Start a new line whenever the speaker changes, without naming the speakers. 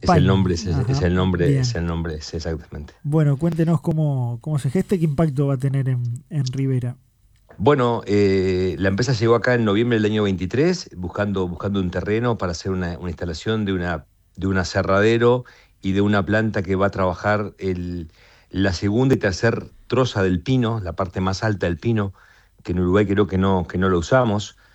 Es el
España.
nombre,
Ajá, bien.
es el nombre, es exactamente.
Bueno, cuéntenos cómo se gesta y qué impacto va a tener en Rivera.
Bueno, la empresa llegó acá en noviembre del año 23 buscando un terreno para hacer una instalación de un aserradero y de una planta que va a trabajar la segunda y tercer troza del pino, la parte más alta del pino, que en Uruguay creo que no lo usamos.